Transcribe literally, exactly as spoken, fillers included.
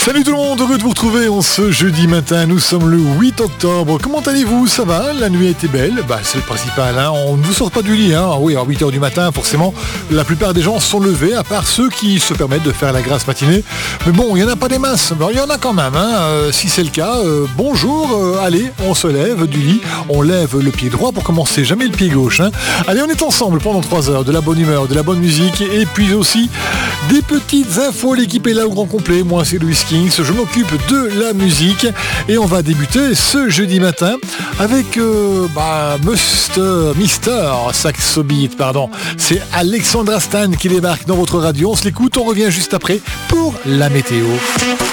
Salut tout le monde, heureux de vous retrouver en ce jeudi matin, nous sommes le huit octobre. Comment allez-vous? Ça va? La nuit a été belle? Bah, c'est le principal, hein. On ne vous sort pas du lit, hein. Oui, à huit heures du matin, forcément, la plupart des gens sont levés, à part ceux qui se permettent de faire la grasse matinée. Mais bon, il n'y en a pas des masses, il y en a quand même, hein. Euh, si c'est le cas, euh, bonjour, euh, allez, on se lève du lit, on lève le pied droit pour commencer, jamais le pied gauche, hein. Allez, on est ensemble pendant trois heures, de la bonne humeur, de la bonne musique, et puis aussi des petites infos. L'équipe est là au grand complet, moi c'est Louis Kings, je m'occupe de la musique et on va débuter ce jeudi matin avec euh, bah, Mister Mister Saxo Beat, pardon. C'est Alexandra Stan qui débarque dans votre radio, on se l'écoute, on revient juste après pour la météo.